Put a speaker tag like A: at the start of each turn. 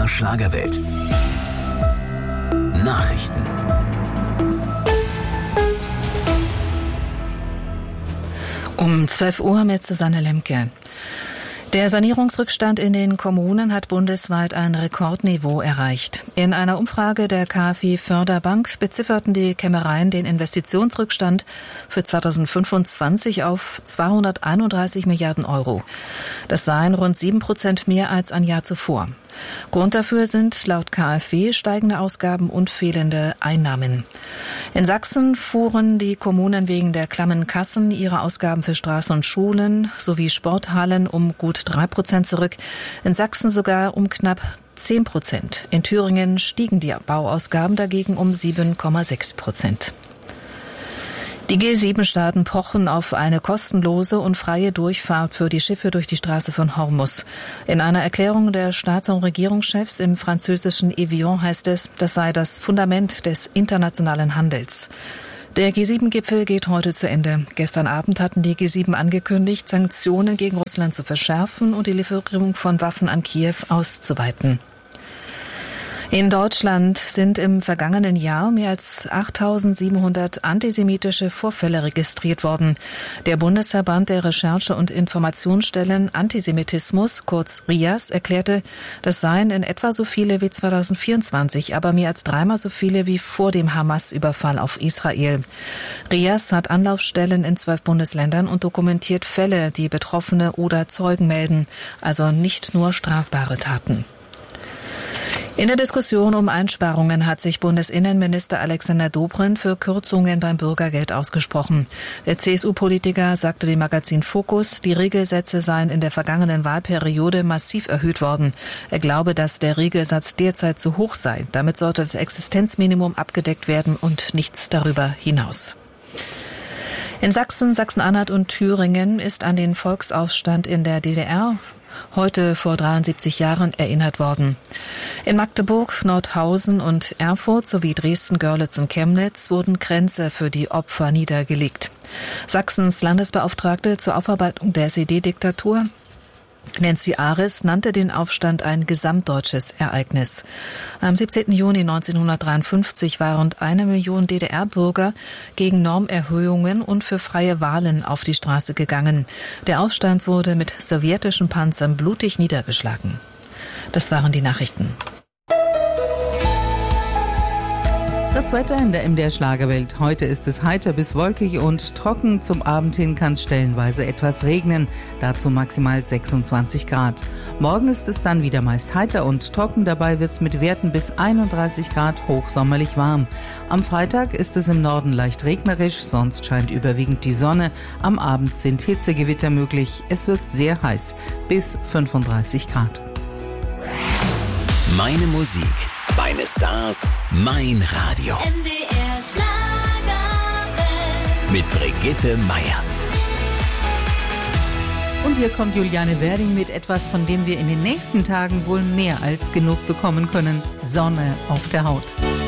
A: MDR Schlagerwelt. Nachrichten.
B: Um 12 Uhr mit Susanne Lemke. Der Sanierungsrückstand in den Kommunen hat bundesweit ein Rekordniveau erreicht. In einer Umfrage der KfW Förderbank bezifferten die Kämmereien den Investitionsrückstand für 2025 auf 231 Milliarden Euro. Das seien rund 7% mehr als ein Jahr zuvor. Grund dafür sind laut KfW steigende Ausgaben und fehlende Einnahmen. In Sachsen fuhren die Kommunen wegen der klammen Kassen ihre Ausgaben für Straßen und Schulen sowie Sporthallen um gut 3% zurück. In Sachsen sogar um knapp 10%. In Thüringen stiegen die Bauausgaben dagegen um 7,6%. Die G7-Staaten pochen auf eine kostenlose und freie Durchfahrt für die Schiffe durch die Straße von Hormuz. In einer Erklärung der Staats- und Regierungschefs im französischen Evian heißt es, das sei das Fundament des internationalen Handels. Der G7-Gipfel geht heute zu Ende. Gestern Abend hatten die G7 angekündigt, Sanktionen gegen Russland zu verschärfen und die Lieferung von Waffen an Kiew auszuweiten. In Deutschland sind im vergangenen Jahr mehr als 8.700 antisemitische Vorfälle registriert worden. Der Bundesverband der Recherche- und Informationsstellen Antisemitismus, kurz RIAS, erklärte, das seien in etwa so viele wie 2024, aber mehr als dreimal so viele wie vor dem Hamas-Überfall auf Israel. RIAS hat Anlaufstellen in 12 Bundesländern und dokumentiert Fälle, die Betroffene oder Zeugen melden, also nicht nur strafbare Taten. In der Diskussion um Einsparungen hat sich Bundesinnenminister Alexander Dobrindt für Kürzungen beim Bürgergeld ausgesprochen. Der CSU-Politiker sagte dem Magazin Focus, die Regelsätze seien in der vergangenen Wahlperiode massiv erhöht worden. Er glaube, dass der Regelsatz derzeit zu hoch sei. Damit sollte das Existenzminimum abgedeckt werden und nichts darüber hinaus. In Sachsen, Sachsen-Anhalt und Thüringen ist an den Volksaufstand in der DDR heute vor 73 Jahren erinnert worden. In Magdeburg, Nordhausen und Erfurt sowie Dresden, Görlitz und Chemnitz wurden Kränze für die Opfer niedergelegt. Sachsens Landesbeauftragte zur Aufarbeitung der SED-Diktatur, Nancy Aris, nannte den Aufstand ein gesamtdeutsches Ereignis. Am 17. Juni 1953 waren rund 1 Million DDR-Bürger gegen Normerhöhungen und für freie Wahlen auf die Straße gegangen. Der Aufstand wurde mit sowjetischen Panzern blutig niedergeschlagen. Das waren die Nachrichten.
C: Das Wetter in der MDR Schlagerwelt. Heute ist es heiter bis wolkig und trocken. Zum Abend hin kann es stellenweise etwas regnen. Dazu maximal 26 Grad. Morgen ist es dann wieder meist heiter und trocken. Dabei wird es mit Werten bis 31 Grad hochsommerlich warm. Am Freitag ist es im Norden leicht regnerisch, sonst scheint überwiegend die Sonne. Am Abend sind Hitzegewitter möglich. Es wird sehr heiß, bis 35 Grad.
A: Meine Musik, meine Stars, mein Radio.
D: MDR Schlagerwelt.
A: Mit Brigitte Meier.
C: Und hier kommt Juliane Werding mit etwas, von dem wir in den nächsten Tagen wohl mehr als genug bekommen können. Sonne auf der Haut.